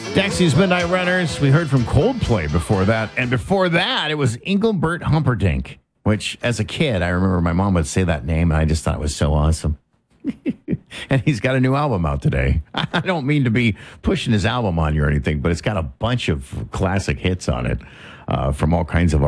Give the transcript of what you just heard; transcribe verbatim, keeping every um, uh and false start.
Dexy's Midnight Runners. We heard from Coldplay before that. And before that, it was Engelbert Humperdinck, which as a kid, I remember my mom would say that name, and I just thought it was so awesome. And he's got a new album out today. I don't mean to be pushing his album on you or anything, but it's got a bunch of classic hits on it uh, from all kinds of